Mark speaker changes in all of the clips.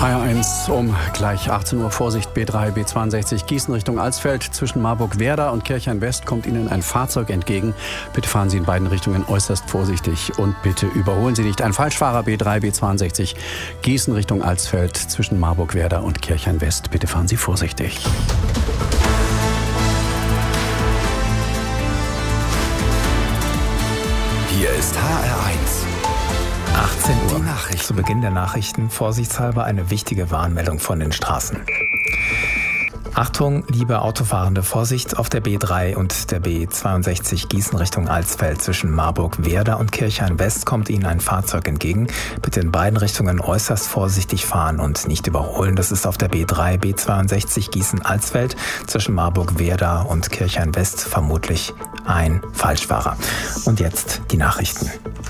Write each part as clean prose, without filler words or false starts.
Speaker 1: HR1 um gleich 18 Uhr. Vorsicht, B3, B62 Gießen Richtung Alsfeld. Zwischen Marburg-Werder und Kirchhain-West kommt Ihnen ein Fahrzeug entgegen. Bitte fahren Sie in beiden Richtungen äußerst vorsichtig und bitte überholen Sie nicht. Ein Falschfahrer, B3, B62 Gießen Richtung Alsfeld. Zwischen Marburg-Werder und Kirchhain-West. Bitte fahren Sie vorsichtig.
Speaker 2: Hier ist HR1.
Speaker 3: 18 Uhr.
Speaker 2: Die Nachrichten.
Speaker 3: Zu Beginn der Nachrichten vorsichtshalber eine wichtige Warnmeldung von den Straßen. Achtung, liebe Autofahrende, Vorsicht auf der B3 und der B62 Gießen Richtung Alsfeld. Zwischen Marburg-Werder und Kirchhain-West kommt Ihnen ein Fahrzeug entgegen. Bitte in beiden Richtungen äußerst vorsichtig fahren und nicht überholen. Das ist auf der B3, B62 Gießen-Alsfeld. Zwischen Marburg-Werder und Kirchhain-West vermutlich ein Falschfahrer. Und jetzt die Nachrichten.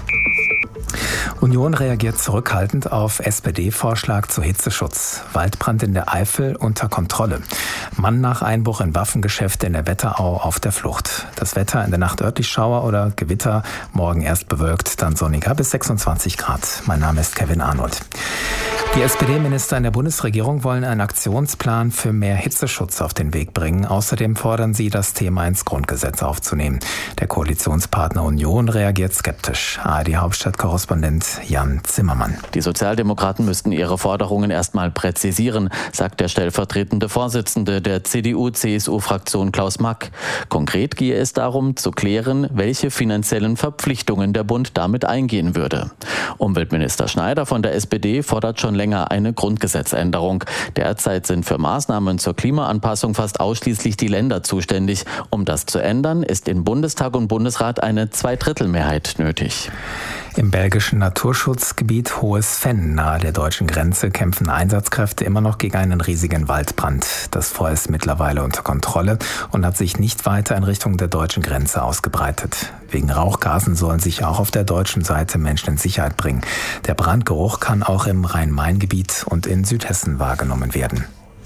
Speaker 3: Union reagiert zurückhaltend auf SPD-Vorschlag zu Hitzeschutz. Waldbrand in der Eifel unter Kontrolle. Mann nach Einbruch in Waffengeschäfte in der Wetterau auf der Flucht. Das Wetter in der Nacht örtlich Schauer oder Gewitter. Morgen erst bewölkt, dann sonniger bis 26 Grad. Mein Name ist Kevin Arnold. Die SPD-Minister in der Bundesregierung wollen einen Aktionsplan für mehr Hitzeschutz auf den Weg bringen. Außerdem fordern sie, das Thema ins Grundgesetz aufzunehmen. Der Koalitionspartner Union reagiert skeptisch. ARD-Hauptstadtkorrespondent Jan Zimmermann.
Speaker 4: Die Sozialdemokraten müssten ihre Forderungen erstmal präzisieren, sagt der stellvertretende Vorsitzende der CDU-CSU-Fraktion Klaus Mack. Konkret gehe es darum, zu klären, welche finanziellen Verpflichtungen der Bund damit eingehen würde. Umweltminister Schneider von der SPD fordert schon länger eine Grundgesetzänderung. Derzeit sind für Maßnahmen zur Klimaanpassung fast ausschließlich die Länder zuständig. Um das zu ändern, ist in Bundestag und Bundesrat eine Zweidrittelmehrheit nötig.
Speaker 3: Im belgischen Naturschutzgebiet Hohes Venn nahe der deutschen Grenze kämpfen Einsatzkräfte immer noch gegen einen riesigen Waldbrand. Das Feuer ist mittlerweile unter Kontrolle und hat sich nicht weiter in Richtung der deutschen Grenze ausgebreitet. Wegen Rauchgasen sollen sich auch auf der deutschen Seite Menschen in Sicherheit bringen. Der Brandgeruch kann auch im Rhein-Main-Gebiet und in Südhessen wahrgenommen werden.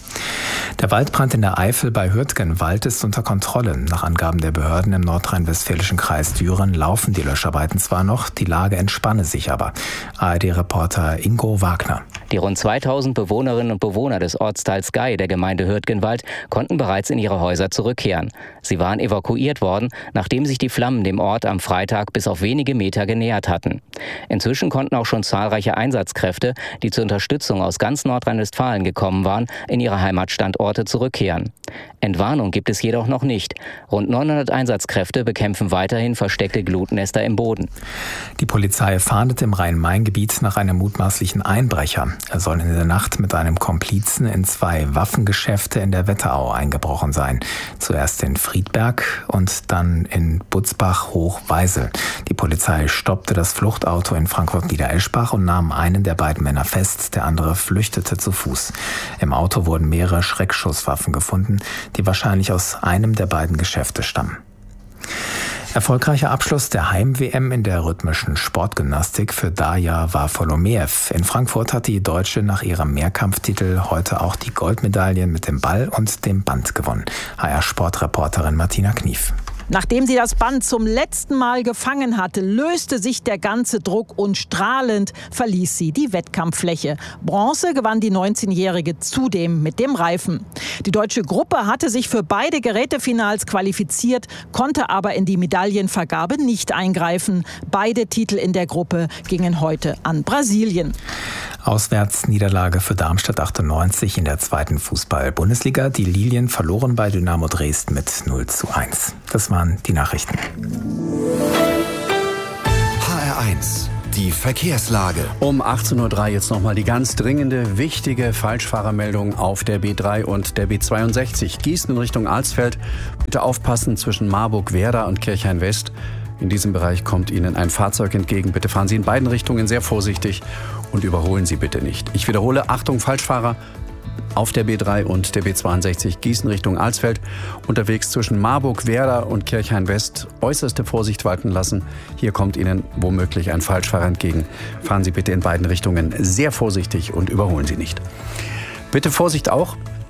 Speaker 3: Der Waldbrand in der Eifel bei Hürtgenwald ist unter Kontrolle. Nach Angaben der Behörden im nordrhein-westfälischen Kreis Düren laufen die Löscharbeiten zwar noch, die Lage entspanne sich aber. ARD-Reporter Ingo Wagner.
Speaker 5: Die rund 2000 Bewohnerinnen und Bewohner des Ortsteils Gei der Gemeinde Hürtgenwald konnten bereits in ihre Häuser zurückkehren. Sie waren evakuiert worden, nachdem sich die Flammen dem Ort am Freitag bis auf wenige Meter genähert hatten. Inzwischen konnten auch schon zahlreiche Einsatzkräfte, die zur Unterstützung aus ganz Nordrhein-Westfalen gekommen waren, in ihre Heimatstandorte zurückkehren. Entwarnung gibt es jedoch noch nicht. Rund 900 Einsatzkräfte bekämpfen weiterhin versteckte Glutnester im Boden.
Speaker 3: Die Polizei fahndet im Rhein-Main-Gebiet nach einem mutmaßlichen Einbrecher. Er soll in der Nacht mit einem Komplizen in 2 Waffengeschäfte in der Wetterau eingebrochen sein. Zuerst in Friedberg und dann in Butzbach-Hochweisel. Die Polizei stoppte das Fluchtauto in Frankfurt-Niedereschbach und nahm einen der beiden Männer fest. Der andere flüchtete zu Fuß. Im Auto wurden mehrere Schreckschusswaffen gefunden, die wahrscheinlich aus einem der beiden Geschäfte stammen. Erfolgreicher Abschluss der Heim-WM in der rhythmischen Sportgymnastik für Darja Varfolomeev. In Frankfurt hat die Deutsche nach ihrem Mehrkampftitel heute auch die Goldmedaillen mit dem Ball und dem Band gewonnen. HR-Sportreporterin Martina Knief.
Speaker 6: Nachdem sie das Band zum letzten Mal gefangen hatte, löste sich der ganze Druck und strahlend verließ sie die Wettkampffläche. Bronze gewann die 19-Jährige zudem mit dem Reifen. Die deutsche Gruppe hatte sich für beide Gerätefinals qualifiziert, konnte aber in die Medaillenvergabe nicht eingreifen. Beide Titel in der Gruppe gingen heute an Brasilien.
Speaker 3: Auswärtsniederlage für Darmstadt 98 in der 2. Fußball-Bundesliga. Die Lilien verloren bei Dynamo Dresden mit 0:1. Das waren die Nachrichten.
Speaker 2: HR1. Die Verkehrslage.
Speaker 1: Um 18.03 Uhr jetzt nochmal die ganz dringende, wichtige Falschfahrermeldung auf der B3 und der B62. Gießen in Richtung Alsfeld. Bitte aufpassen zwischen Marburg-Werder und Kirchhain-West. In diesem Bereich kommt Ihnen ein Fahrzeug entgegen. Bitte fahren Sie in beiden Richtungen sehr vorsichtig und überholen Sie bitte nicht. Ich wiederhole, Achtung, Falschfahrer auf der B3 und der B62 Gießen Richtung Alsfeld. Unterwegs zwischen Marburg-Werder und Kirchhain-West äußerste Vorsicht walten lassen. Hier kommt Ihnen womöglich ein Falschfahrer entgegen. Fahren Sie bitte in beiden Richtungen sehr vorsichtig und überholen Sie nicht. Bitte Vorsicht auch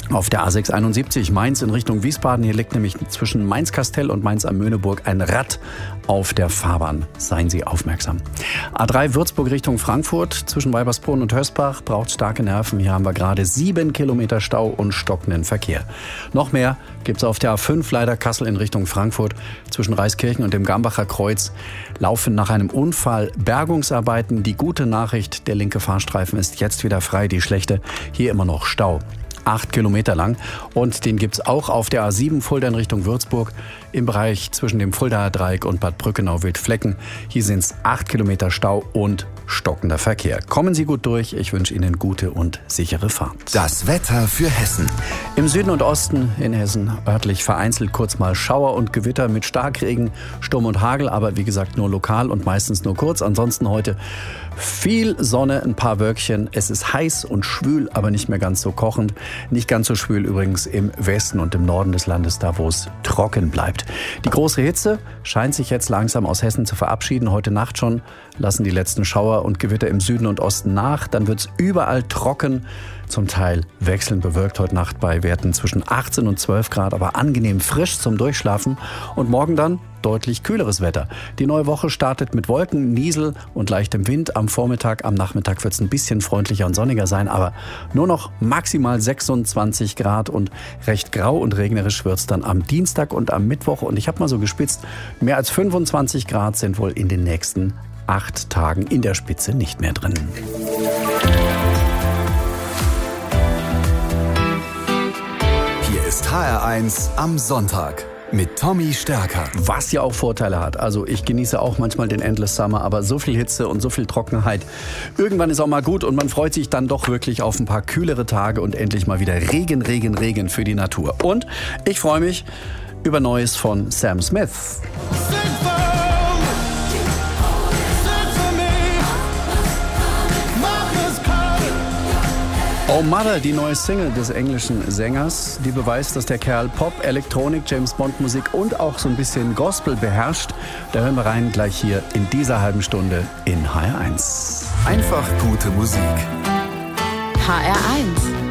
Speaker 1: Auf der A671 Mainz in Richtung Wiesbaden. Hier liegt nämlich zwischen Mainz-Kastell und Mainz-am-Möhneburg ein Rad auf der Fahrbahn. Seien Sie aufmerksam. A3 Würzburg Richtung Frankfurt. Zwischen Weibersbrunn und Hösbach braucht starke Nerven. Hier haben wir gerade 7 Kilometer Stau und stockenden Verkehr. Noch mehr gibt es auf der A5 leider Kassel in Richtung Frankfurt. Zwischen Reiskirchen und dem Gambacher Kreuz laufen nach einem Unfall Bergungsarbeiten. Die gute Nachricht, der linke Fahrstreifen ist jetzt wieder frei. Die schlechte, hier immer noch Stau. 8 Kilometer lang. Und den gibt's auch auf der A7 Fulda in Richtung Würzburg im Bereich zwischen dem Fuldaer Dreieck und Bad Brückenau-Wildflecken. Hier sind's 8 Kilometer Stau und stockender Verkehr. Kommen Sie gut durch. Ich wünsche Ihnen gute und sichere Fahrt.
Speaker 2: Das Wetter für Hessen.
Speaker 1: Im Süden und Osten in Hessen örtlich vereinzelt kurz mal Schauer und Gewitter mit Starkregen, Sturm und Hagel, aber wie gesagt nur lokal und meistens nur kurz. Ansonsten heute viel Sonne, ein paar Wölkchen. Es ist heiß und schwül, aber nicht mehr ganz so kochend. Nicht ganz so schwül übrigens im Westen und im Norden des Landes, da wo es trocken bleibt. Die große Hitze scheint sich jetzt langsam aus Hessen zu verabschieden. Heute Nacht schon lassen die letzten Schauer und Gewitter im Süden und Osten nach. Dann wird es überall trocken, zum Teil wechselnd bewölkt heute Nacht bei Werten zwischen 18 und 12 Grad, aber angenehm frisch zum Durchschlafen. Und morgen dann deutlich kühleres Wetter. Die neue Woche startet mit Wolken, Niesel und leichtem Wind. Am Vormittag, am Nachmittag wird es ein bisschen freundlicher und sonniger sein, aber nur noch maximal 26 Grad und recht grau und regnerisch wird es dann am Dienstag und am Mittwoch. Und ich habe mal so gespitzt, mehr als 25 Grad sind wohl in den nächsten 8 Tagen in der Spitze nicht mehr drin.
Speaker 2: Hier ist HR1 am Sonntag mit Tommy Stärker.
Speaker 1: Was ja auch Vorteile hat. Also ich genieße auch manchmal den Endless Summer, aber so viel Hitze und so viel Trockenheit. Irgendwann ist auch mal gut und man freut sich dann doch wirklich auf ein paar kühlere Tage und endlich mal wieder Regen, Regen, Regen für die Natur. Und ich freue mich über Neues von Sam Smith. Oh Mother, die neue Single des englischen Sängers, die beweist, dass der Kerl Pop, Elektronik, James-Bond-Musik und auch so ein bisschen Gospel beherrscht. Da hören wir rein gleich hier in dieser halben Stunde in HR1.
Speaker 2: Einfach gute Musik.
Speaker 7: HR1